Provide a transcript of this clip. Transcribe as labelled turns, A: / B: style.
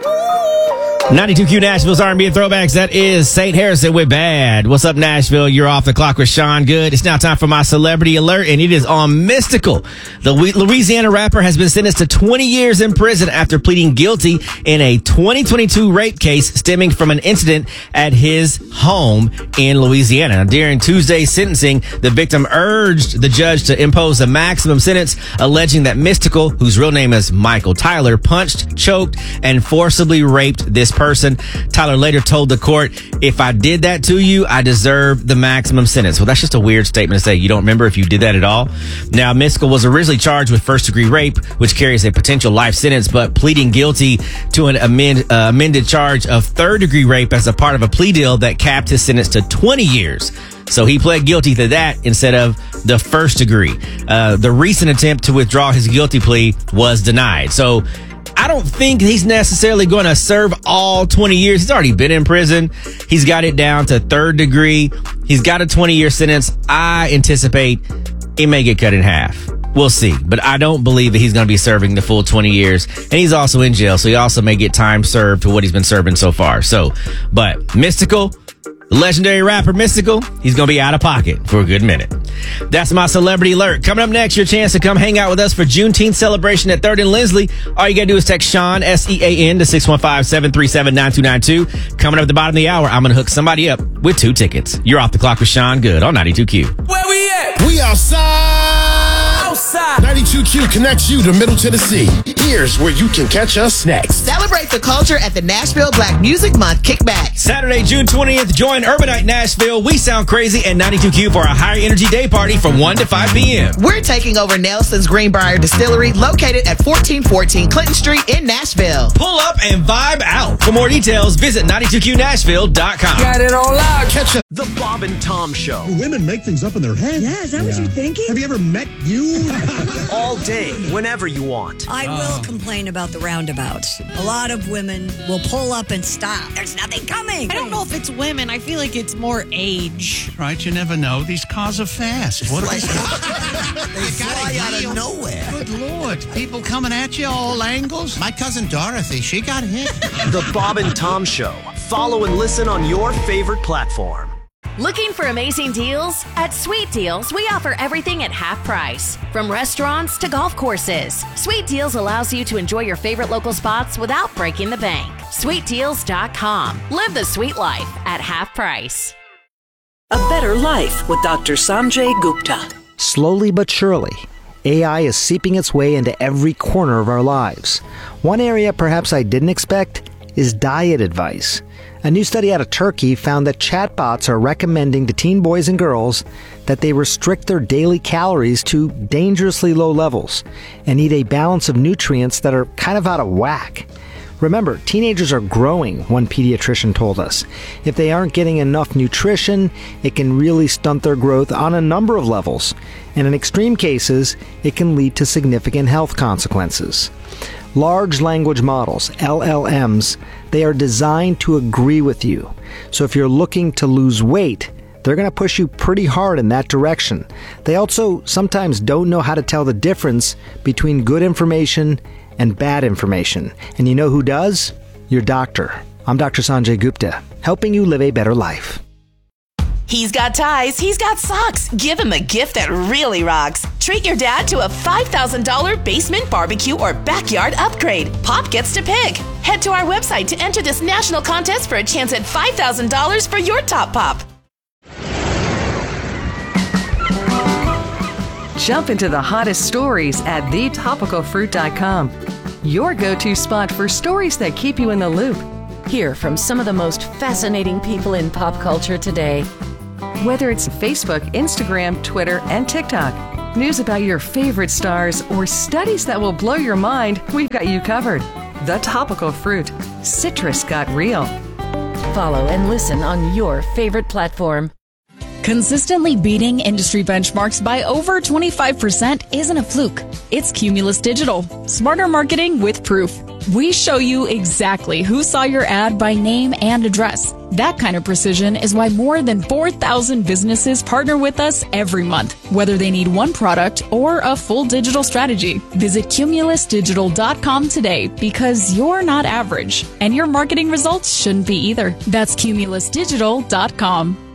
A: 92Q Nashville's R&B and Throwbacks. That is St. Harrison with Bad. What's up, Nashville? You're off the clock with Sean Good. It's now time for my celebrity alert, and it is on Mystical. The Louisiana rapper has been sentenced to 20 years in prison after pleading guilty in a 2022 rape case stemming from an incident at his home in Louisiana. Now, during Tuesday's sentencing, the victim urged the judge to impose a maximum sentence, alleging that Mystical, whose real name is Michael Tyler, punched, choked, and forcibly raped this person. Tyler later told the court, "If I did that to you, I deserve the maximum sentence." Well, that's just a weird statement to say. You don't remember if you did that at all? Now, Mystical was originally charged with first-degree rape, which carries a potential life sentence, but pleading guilty to an amended charge of third-degree rape as a part of a plea deal that capped his sentence to 20 years. So he pled guilty to that instead of the first degree. The recent attempt to withdraw his guilty plea was denied. So I don't think he's necessarily going to serve all 20 years. He's already been in prison. He's got it down to third degree. He's got a 20-year sentence. I anticipate it may get cut in half. We'll see. But I don't believe that he's going to be serving the full 20 years. And he's also in jail, so he also may get time served to what he's been serving so far. But Mystical, the legendary rapper Mystical, he's going to be out of pocket for a good minute. That's my celebrity alert. Coming up next, your chance to come hang out with us for Juneteenth celebration at 3rd and Lindsley. All you got to do is text Sean, S-E-A-N, to 615-737-9292. Coming up at the bottom of the hour, I'm going to hook somebody up with 2 tickets. You're off the clock with Sean Good on 92Q.
B: Where we at?
C: We outside.
B: Outside.
C: 92Q connects you to Middle Tennessee. Here's where you can catch us next.
D: Celebrate the culture at the Nashville Black Music Month Kickback.
A: Saturday, June 20th, join Urbanite Nashville, We Sound Crazy, and 92Q for a higher energy day party from 1 to 5 p.m.
D: We're taking over Nelson's Greenbrier Distillery, located at 1414 Clinton Street in Nashville.
A: Pull up and vibe out. For more details, visit 92QNashville.com.
B: Got it all out.
C: Catch us.
E: The Bob and Tom Show.
F: Women make things up in their head.
G: Yeah, is that what you're thinking?
F: Have you ever met you?
E: All day, whenever you want.
G: I will complain about the roundabouts. A lot of women will pull up and stop. There's nothing coming.
H: I don't know if it's women. I feel like it's more age.
F: Right, you never know. These cars are fast. What
I: They fly out of nowhere.
F: Good Lord. People coming at you all angles.
I: My cousin Dorothy, she got hit.
E: The Bob and Tom Show. Follow and listen on your favorite platform.
J: Looking for amazing deals? At Sweet Deals, we offer everything at half price. From restaurants to golf courses, Sweet Deals allows you to enjoy your favorite local spots without breaking the bank. SweetDeals.com. Live the sweet life at half price.
K: A Better Life with Dr. Sanjay Gupta.
L: Slowly but surely, AI is seeping its way into every corner of our lives. One area perhaps I didn't expect is diet advice. A new study out of Turkey found that chatbots are recommending to teen boys and girls that they restrict their daily calories to dangerously low levels and eat a balance of nutrients that are kind of out of whack. Remember, teenagers are growing, one pediatrician told us. If they aren't getting enough nutrition, it can really stunt their growth on a number of levels. And in extreme cases, it can lead to significant health consequences. Large language models, LLMs, they are designed to agree with you. So if you're looking to lose weight, they're going to push you pretty hard in that direction. They also sometimes don't know how to tell the difference between good information and bad information. And you know who does? Your doctor. I'm Dr. Sanjay Gupta, helping you live a better life.
M: He's got ties, he's got socks. Give him a gift that really rocks. Treat your dad to a $5,000 basement barbecue or backyard upgrade. Pop gets to pick. Head to our website to enter this national contest for a chance at $5,000 for your top pop.
N: Jump into the hottest stories at thetopicalfruit.com. Your go-to spot for stories that keep you in the loop.
O: Hear from some of the most fascinating people in pop culture today.
N: Whether it's Facebook, Instagram, Twitter, and TikTok, news about your favorite stars, or studies that will blow your mind, we've got you covered. The Topical Fruit. Citrus got real.
O: Follow and listen on your favorite platform.
B: Consistently beating industry benchmarks by over 25% isn't a fluke. It's Cumulus Digital. Smarter marketing with proof. We show you exactly who saw your ad by name and address. That kind of precision is why more than 4,000 businesses partner with us every month, whether they need one product or a full digital strategy. Visit cumulusdigital.com today because you're not average, and your marketing results shouldn't be either. That's cumulusdigital.com.